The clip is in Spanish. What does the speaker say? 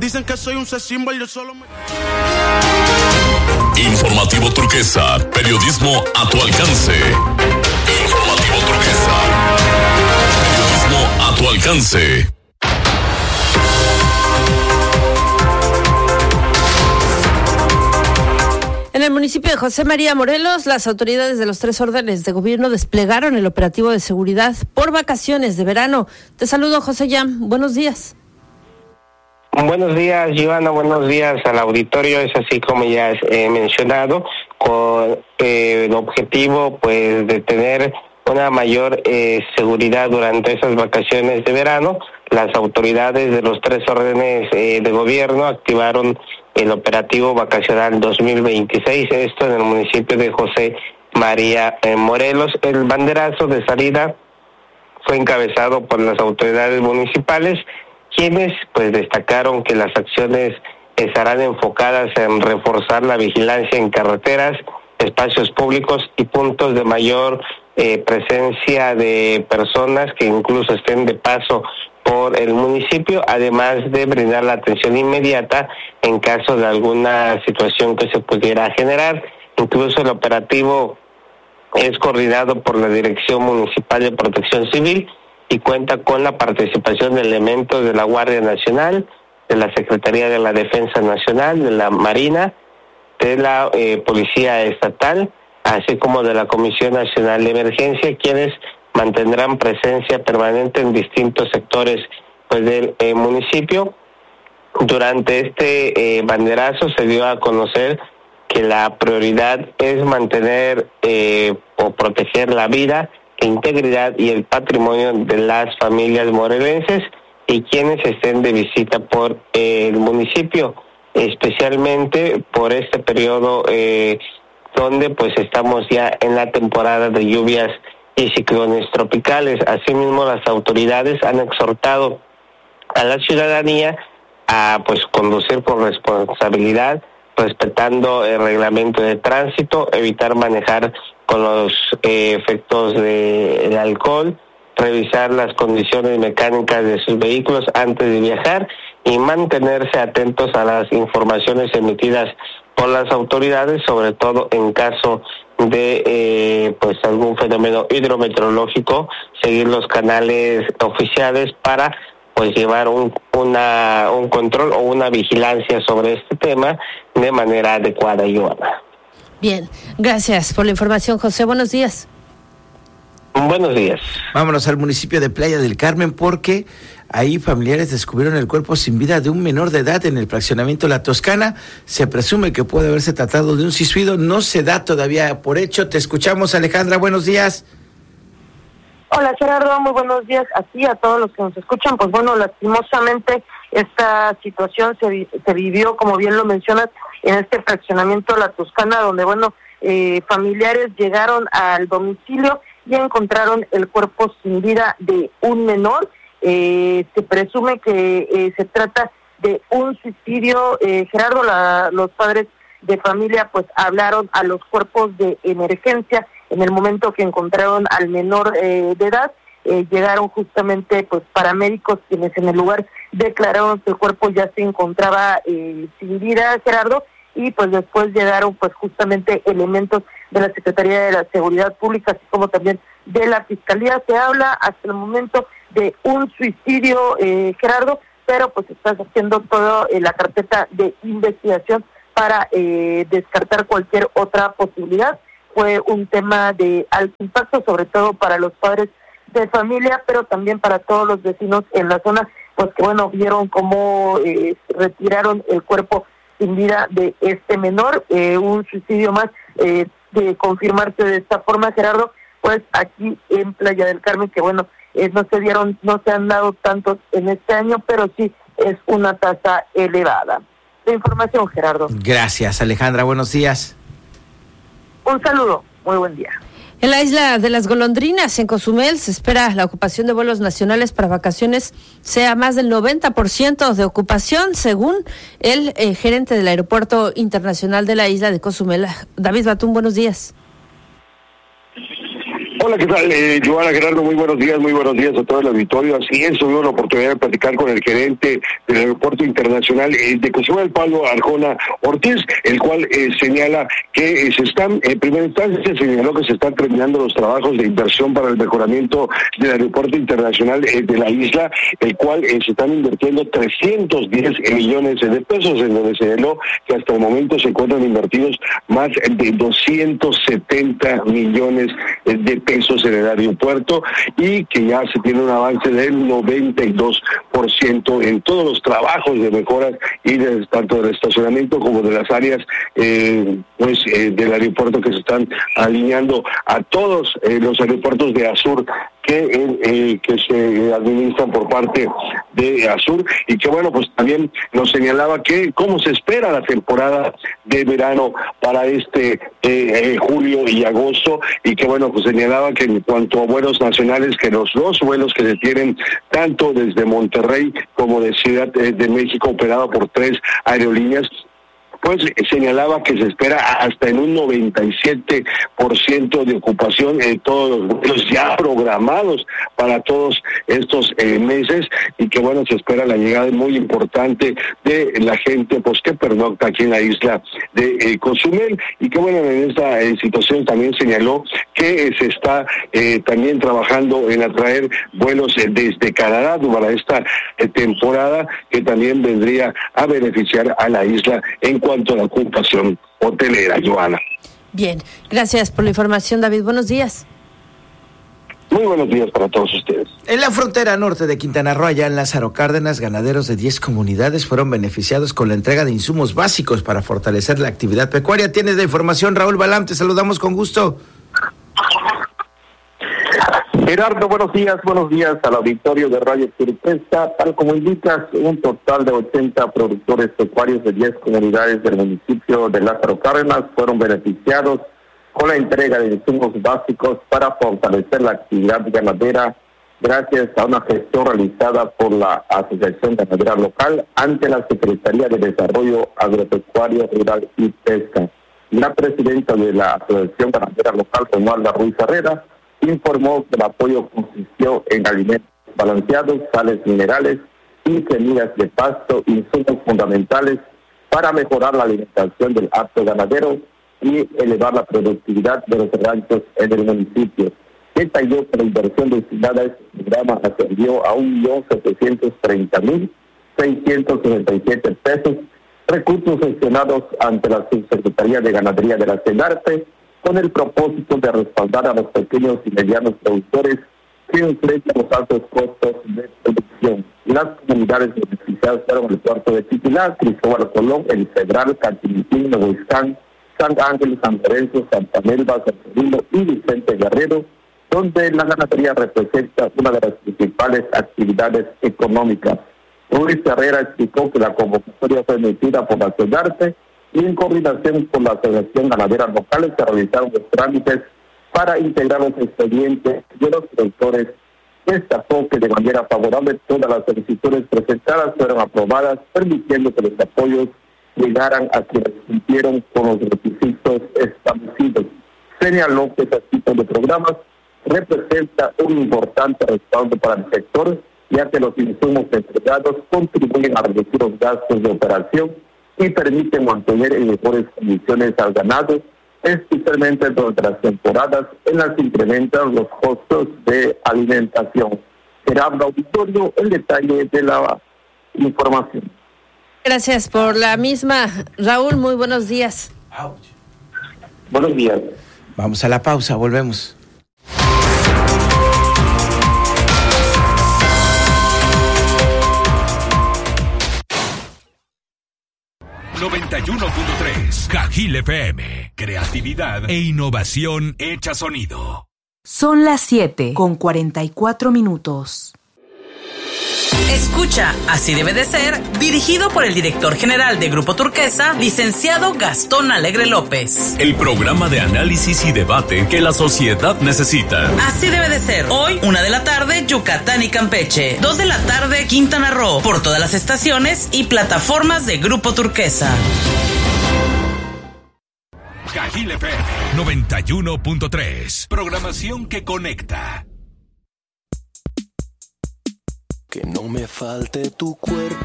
Dicen que soy un symbol, yo solo me... Informativo Turquesa, periodismo a tu alcance. Informativo Turquesa, periodismo a tu alcance. En el municipio de José María Morelos, las autoridades de los 3 órdenes de gobierno desplegaron el operativo de seguridad por vacaciones de verano. Te saludo, José Yam. Buenos días. Buenos días, Giovanna. Buenos días al auditorio. Es así como ya he mencionado, con el objetivo pues de tener una mayor seguridad durante esas vacaciones de verano. Las autoridades de los 3 órdenes de gobierno activaron el operativo vacacional 2026, esto en el municipio de José María Morelos. El banderazo de salida fue encabezado por las autoridades municipales, quienes pues destacaron que las acciones estarán enfocadas en reforzar la vigilancia en carreteras, espacios públicos y puntos de mayor presencia de personas que incluso estén de paso por el municipio, además de brindar la atención inmediata en caso de alguna situación que se pudiera generar. Incluso el operativo es coordinado por la Dirección Municipal de Protección Civil y cuenta con la participación de elementos de la Guardia Nacional, de la Secretaría de la Defensa Nacional, de la Marina, de la Policía Estatal, así como de la Comisión Nacional de Emergencia, quienes mantendrán presencia permanente en distintos sectores pues del municipio. Durante este banderazo se dio a conocer que la prioridad es mantener o proteger la vida, la integridad y el patrimonio de las familias morelenses y quienes estén de visita por el municipio, especialmente por este periodo donde pues estamos ya en la temporada de lluvias y ciclones tropicales. Asimismo, las autoridades han exhortado a la ciudadanía a pues conducir con responsabilidad, respetando el reglamento de tránsito, evitar manejar con los efectos del alcohol, revisar las condiciones mecánicas de sus vehículos antes de viajar y mantenerse atentos a las informaciones emitidas por las autoridades, sobre todo en caso de pues algún fenómeno hidrometeorológico, seguir los canales oficiales para pues llevar un control o una vigilancia sobre este tema de manera adecuada, Joana. Bien, gracias por la información, José. Buenos días. Buenos días. Vámonos al municipio de Playa del Carmen porque ahí familiares descubrieron el cuerpo sin vida de un menor de edad en el fraccionamiento La Toscana. Se presume que puede haberse tratado de un suicidio, no se da todavía por hecho. Te escuchamos, Alejandra, buenos días. Hola, Gerardo, muy buenos días a ti, a todos los que nos escuchan. Pues bueno, lastimosamente esta situación se vivió, como bien lo mencionas, en este fraccionamiento La Toscana, donde bueno, familiares llegaron al domicilio y encontraron el cuerpo sin vida de un menor. Se presume que se trata de un suicidio. Gerardo, los padres de familia pues hablaron a los cuerpos de emergencia en el momento que encontraron al menor de edad. Llegaron justamente pues paramédicos, quienes en el lugar declararon que el cuerpo ya se encontraba sin vida, Gerardo, y pues después llegaron pues justamente elementos de la Secretaría de la Seguridad Pública, así como también de la Fiscalía. Se habla hasta el momento de un suicidio, Gerardo, pero pues está haciendo toda la carpeta de investigación para descartar cualquier otra posibilidad. Fue un tema de alto impacto, sobre todo para los padres de familia, pero también para todos los vecinos en la zona, pues que bueno, vieron cómo retiraron el cuerpo sin vida de este menor. Un suicidio más, de confirmarse de esta forma, Gerardo, pues aquí en Playa del Carmen, que bueno, no se han dado tantos en este año, pero sí es una tasa elevada. La información, Gerardo. Gracias, Alejandra, buenos días. Un saludo, muy buen día. En la isla de las Golondrinas, en Cozumel, se espera la ocupación de vuelos nacionales para vacaciones sea más del 90% de ocupación, según el gerente del Aeropuerto Internacional de la isla de Cozumel. David Batún, buenos días. Hola, ¿qué tal? Joana, Gerardo, muy buenos días a todo el auditorio. Así es, tuvimos la oportunidad de platicar con el gerente del Aeropuerto Internacional de Cozumel, Pablo Arjona Ortiz, el cual señala que en primera instancia señaló que se están terminando los trabajos de inversión para el mejoramiento del Aeropuerto Internacional de la isla, el cual se están invirtiendo 310 millones de pesos, en donde señaló que hasta el momento se encuentran invertidos más de 270 millones de pesos en el aeropuerto y que ya se tiene un avance del 92% en todos los trabajos de mejoras y tanto del estacionamiento como de las áreas del aeropuerto que se están alineando a todos los aeropuertos de ASUR que se administran por parte de ASUR, y que bueno, pues también nos señalaba que cómo se espera la temporada de verano para julio y agosto, y que bueno, pues señalaba que en cuanto a vuelos nacionales, que los dos vuelos que se tienen tanto desde Monterrey como de Ciudad de México, operado por 3 aerolíneas, pues señalaba que se espera hasta en un 97% de ocupación en todos los vuelos ya programados para todos estos meses, y que bueno, se espera la llegada muy importante de la gente pues que pernocta aquí en la isla de Cozumel, y que bueno, en esta situación también señaló que se está también trabajando en atraer vuelos desde Canadá para esta temporada, que también vendría a beneficiar a la isla en cuanto a la ocupación hotelera, Joana. Bien, gracias por la información, David. Buenos días. Muy buenos días para todos ustedes. En la frontera norte de Quintana Roo, allá en Lázaro Cárdenas, ganaderos de 10 comunidades fueron beneficiados con la entrega de insumos básicos para fortalecer la actividad pecuaria. Tienes la información, Raúl Balam, te saludamos con gusto. Gerardo, buenos días al auditorio de Radio Turquesa. Tal como indicas, un total de 80 productores pecuarios de 10 comunidades del municipio de Lázaro Cárdenas fueron beneficiados con la entrega de insumos básicos para fortalecer la actividad ganadera, gracias a una gestión realizada por la Asociación Ganadera Local ante la Secretaría de Desarrollo Agropecuario, Rural y Pesca. La presidenta de la Asociación Ganadera Local, Romualda Ruiz Herrera, informó que el apoyo consistió en alimentos balanceados, sales minerales y semillas de pasto, insumos fundamentales para mejorar la alimentación del apto ganadero y elevar la productividad de los ranchos en el municipio. Detalló que la inversión destinada a este programa ascendió a 1.730.667 pesos, recursos gestionados ante la Subsecretaría de Ganadería de la SENARTE, con el propósito de respaldar a los pequeños y medianos productores que enfrentan los altos costos de producción. Las comunidades beneficiadas fueron el puerto de Titilá, Cristóbal Colón, El Cedral, Cantiliquín, Novoizcán, San Ángel, San Lorenzo, Santa Melba, San Cirilo y Vicente Guerrero, donde la ganadería representa una de las principales actividades económicas. Ruiz Herrera explicó que la convocatoria fue emitida por la SENARTE y en coordinación con la Asociación Ganadera Local se realizaron los trámites para integrar los expedientes de los productores. Destacó que de manera favorable todas las solicitudes presentadas fueron aprobadas, permitiendo que los apoyos llegaran a quienes cumplieron con los requisitos establecidos. Señaló que este tipo de programas representa un importante respaldo para el sector, ya que los insumos entregados contribuyen a reducir los gastos de operación y permiten mantener en mejores condiciones al ganado, especialmente durante las temporadas en las que incrementan los costos de alimentación. Gerardo Auditorio, el detalle de la información. Gracias por la misma, Raúl, muy buenos días. Buenos días. Vamos a la pausa, volvemos. ...91.3... Cajil FM... Creatividad e innovación hecha sonido. Son las 7:44. Escucha, así debe de ser, dirigido por el director general de Grupo Turquesa, licenciado Gastón Alegre López. El programa de análisis y debate que la sociedad necesita. Así debe de ser. Hoy, 1:00 p.m, Yucatán y Campeche. 2:00 p.m, Quintana Roo. Por todas las estaciones y plataformas de Grupo Turquesa. Cajil FM. 91.3. Programación que conecta. Que no me falte tu cuerpo.